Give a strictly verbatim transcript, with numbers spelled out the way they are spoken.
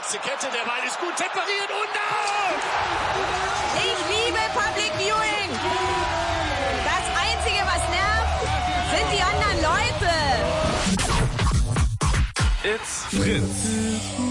Nächste Kette, der Ball ist gut temperiert und out! Ich liebe Public Viewing. Das Einzige, was nervt, sind die anderen Leute. It's Fritz.